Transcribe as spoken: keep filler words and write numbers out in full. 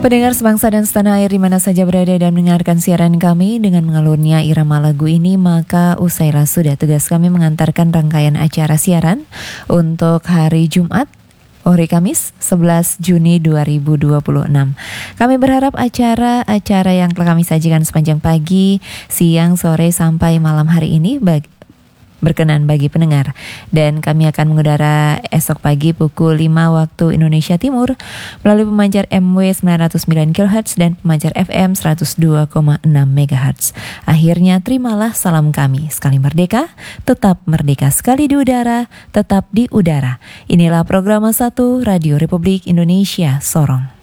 Pendengar sebangsa dan setanah air di mana saja berada dan mendengarkan siaran kami dengan mengalunnya irama lagu ini, maka usailah sudah tugas kami mengantarkan rangkaian acara siaran untuk hari Jumat, hari Kamis sebelas Juni dua ribu dua puluh enam. Kami berharap acara-acara yang telah kami sajikan sepanjang pagi, siang, sore sampai malam hari ini bagi berkenan bagi pendengar, dan kami akan mengudara esok pagi pukul lima waktu Indonesia Timur melalui pemancar M W sembilan ratus sembilan kilohertz dan pemancar F M seratus dua koma enam megahertz. Akhirnya terimalah salam kami, sekali merdeka, tetap merdeka, sekali di udara, tetap di udara. Inilah program satu Radio Republik Indonesia Sorong.